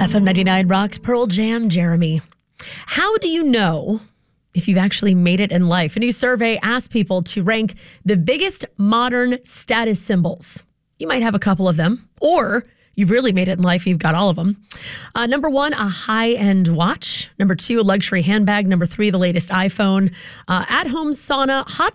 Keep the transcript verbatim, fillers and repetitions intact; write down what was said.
F M ninety-nine rocks Pearl Jam, Jeremy. How do you know if you've actually made it in life? A new survey asked people to rank the biggest modern status symbols. You might have a couple of them, or you've really made it in life. You've got all of them. Uh, number one, a high-end watch. Number two, a luxury handbag. Number three, the latest iPhone. Uh, at-home sauna, hot